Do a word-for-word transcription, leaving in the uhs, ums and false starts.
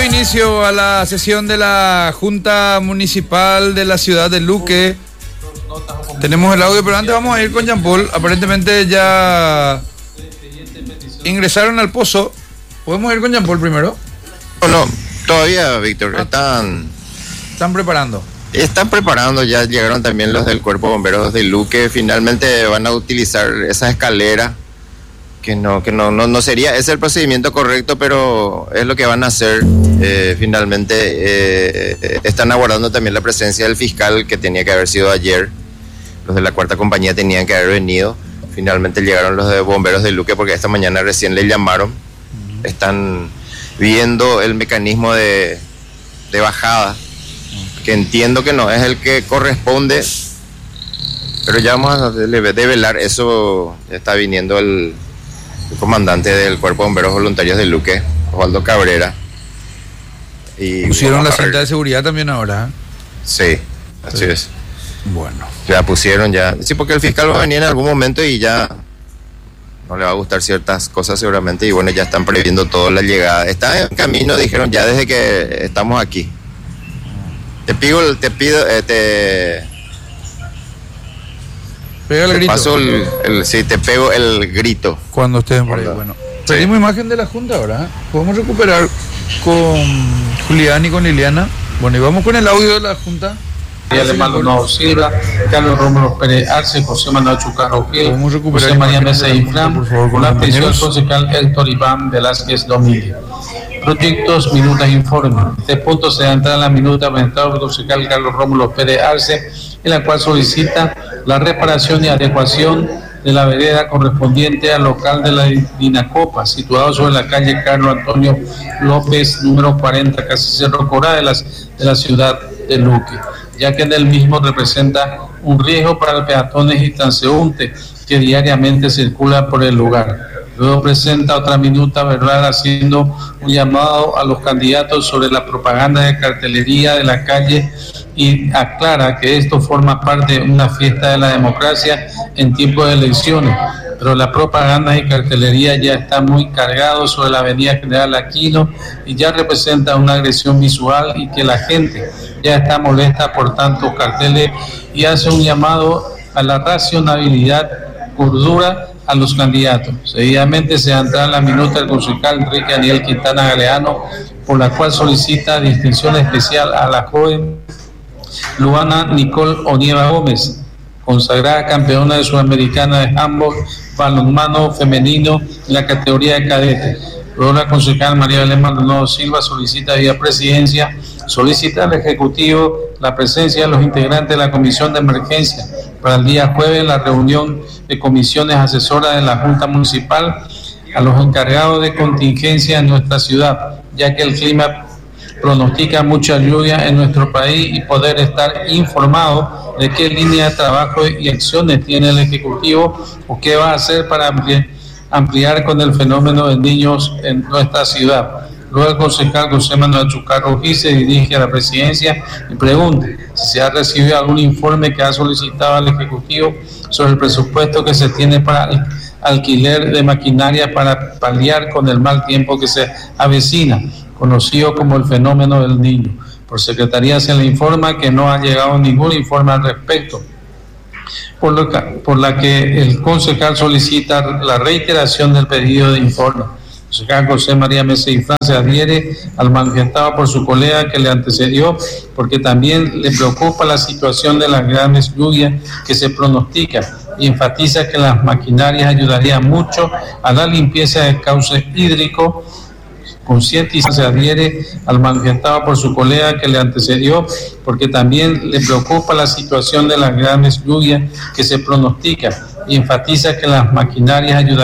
inicio a la sesión de la Junta Municipal de la ciudad de Luque. Tenemos el audio, pero antes vamos a ir con Jean Paul. Aparentemente ya ingresaron al pozo. ¿Podemos ir con Jean Paul primero? No, no, todavía, Víctor. Están... Están preparando. Están preparando, ya llegaron también los del Cuerpo de Bomberos de Luque. Finalmente van a utilizar esa escalera. Que no, que no, no, no sería, es el procedimiento correcto, pero es lo que van a hacer. Eh, finalmente eh, están aguardando también la presencia del fiscal, que tenía que haber sido ayer. Los de la cuarta compañía tenían que haber venido. Finalmente llegaron los de Bomberos de Luque, porque esta mañana recién le llamaron. Uh-huh. Están viendo el mecanismo de, de bajada, uh-huh. que entiendo que no es el que corresponde, pero ya vamos a develar eso. Está viniendo el el comandante del Cuerpo de Bomberos Voluntarios de Luque, Osvaldo Cabrera. Y pusieron la cinta de seguridad también ahora, ¿eh? Sí, así sí. es. Bueno. Ya pusieron, ya. Sí, porque el fiscal va a venir en algún momento y ya no le va a gustar ciertas cosas seguramente. Y bueno, ya están previendo toda la llegada. Está en camino, dijeron ya desde que estamos aquí. Te pido, te pido, eh, te... Pega el te grito. Paso el, el, sí, te pego el grito. Cuando estén por ahí. Bueno, pedimos sí. imagen de la Junta ahora, ¿eh? Podemos recuperar con Julián y con Liliana. Bueno, y vamos con el audio de la Junta. María Maldonado Silva, Carlos Rómulo Pérez Arce, José Manuel Chucarro Gil, José María Mesa Inflam, con la atención concejal Héctor Iván Velázquez Domínguez. Proyectos, minutas, informes. Este punto se entra en la minuta presentado por el concejal Carlos Rómulo Pérez Arce, en la cual solicita la reparación y adecuación de la vereda correspondiente al local de la Dinacopa, situado sobre la calle Carlos Antonio López, número cuarenta, casi Cerro Corá de, las, de la ciudad de Luque, ya que en el mismo representa un riesgo para los peatones y transeúntes que diariamente circulan por el lugar. Luego presenta otra minuta verbal haciendo un llamado a los candidatos sobre la propaganda de cartelería de la calle y aclara que esto forma parte de una fiesta de la democracia en tiempo de elecciones, pero la propaganda y cartelería ya está muy cargado sobre la avenida General Aquino y ya representa una agresión visual y que la gente ya está molesta por tantos carteles y hace un llamado a la racionalidad, cordura a los candidatos. Seguidamente se entra en la minuta del concejal Enrique Daniel Quintana Galeano, por la cual solicita distinción especial a la joven Luana Nicole Onieva Gómez, consagrada campeona de Sudamericana de handball balonmano femenino en la categoría de cadete. Luego la concejal María Belén Maldonado Silva solicita vía presidencia, solicita al Ejecutivo la presencia de los integrantes de la Comisión de Emergencia para el día jueves la reunión de comisiones asesoras de la Junta Municipal a los encargados de contingencia en nuestra ciudad, ya que el clima pronostica mucha lluvia en nuestro país y poder estar informado de qué línea de trabajo y acciones tiene el Ejecutivo o qué va a hacer para ampliar, ampliar con el fenómeno de niños en nuestra ciudad. Luego el concejal José Manuel Chucarro Gil se dirige a la presidencia y pregunta si se ha recibido algún informe que ha solicitado al Ejecutivo sobre el presupuesto que se tiene para el alquiler de maquinaria para paliar con el mal tiempo que se avecina, conocido como el fenómeno del niño. Por secretaría se le informa que no ha llegado ningún informe al respecto, por, lo que, por la que el concejal solicita la reiteración del pedido de informe. El concejal José María Mesa y Fran se adhiere al manifestado por su colega que le antecedió, porque también le preocupa la situación de las grandes lluvias que se pronostica y enfatiza que las maquinarias ayudarían mucho a la limpieza del cauce hídrico. Consciente se adhiere al manifestado por su colega que le antecedió, porque también le preocupa la situación de las grandes lluvias que se pronostica y enfatiza que las maquinarias ayudarían